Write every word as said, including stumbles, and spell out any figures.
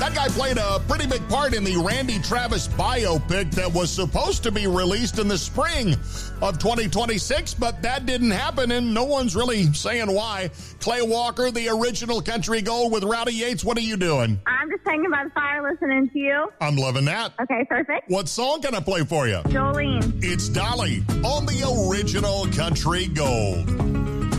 That guy played a pretty big part in the Randy Travis biopic that was supposed to be released in the spring of twenty twenty-six, but that didn't happen, and no one's really saying why. Clay Walker, the original Country Gold with Rowdy Yates. What are you doing? I'm just hanging by the fire listening to you. I'm loving that. Okay, perfect. What song can I play for you? Jolene. It's Dolly on the original Country Gold.